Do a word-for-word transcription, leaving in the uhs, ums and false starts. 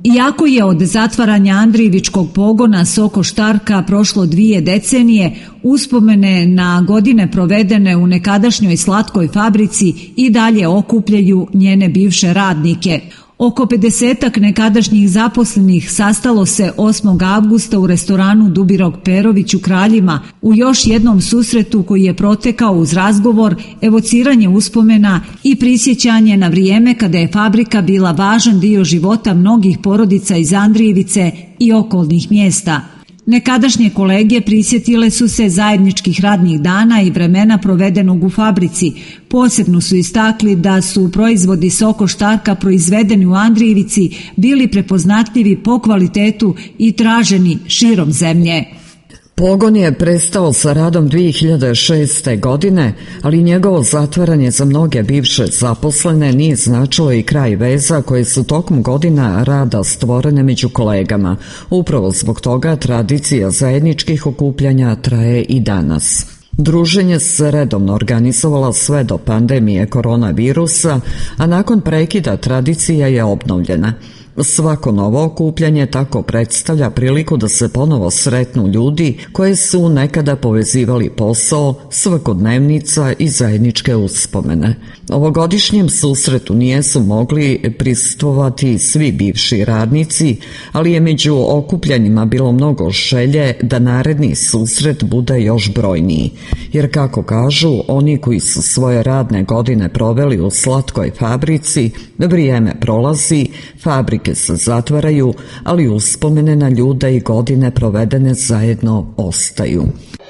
Iako je od zatvaranja Andrijevičkog pogona Soko Štarka prošlo dvije decenije, uspomene na godine provedene u nekadašnjoj slatkoj fabrici i dalje okupljaju njene bivše radnike. Oko pedesetak nekadašnjih zaposlenih sastalo se osmog avgusta u restoranu Dubirog Perović u Kraljima u još jednom susretu koji je protekao uz razgovor, evociranje uspomena i prisjećanje na vrijeme kada je fabrika bila važan dio života mnogih porodica iz Andrijevice i okolnih mjesta. Nekadašnje kolege prisjetile su se zajedničkih radnih dana i vremena provedenog u fabrici. Posebno su istakli da su proizvodi Soko Štarka proizvedeni u Andrijevici bili prepoznatljivi po kvalitetu i traženi širom zemlje. Pogon je prestao sa radom dvije hiljade šeste. godine, ali njegovo zatvaranje za mnoge bivše zaposlene nije značilo i kraj veza koje su tokom godina rada stvorene među kolegama. Upravo zbog toga tradicija zajedničkih okupljanja traje i danas. Druženje se redovno organizovala sve do pandemije koronavirusa, a nakon prekida tradicija je obnovljena. Svako novo okupljanje tako predstavlja priliku da se ponovo sretnu ljudi koje su nekada povezivali posao, svakodnevnica i zajedničke uspomene. Ovogodišnjem susretu nijesu mogli prisustvovati svi bivši radnici, ali je među okupljanjima bilo mnogo želje da naredni susret bude još brojniji. Jer kako kažu, oni koji su svoje radne godine proveli u slatkoj fabrici, vrijeme prolazi, fabrika se zatvaraju, ali uspomene na ljude i godine provedene zajedno ostaju.